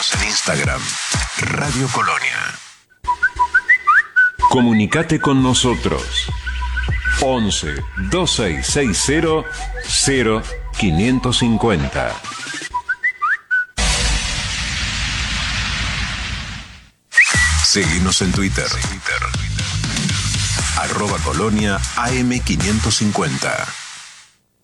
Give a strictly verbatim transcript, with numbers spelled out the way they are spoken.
Seguinos en Instagram, Radio Colonia. Comunicate con nosotros. once, veintiséis sesenta, cero, quinientos cincuenta. Seguinos en Twitter. Twitter. Arroba Colonia A M quinientos cincuenta.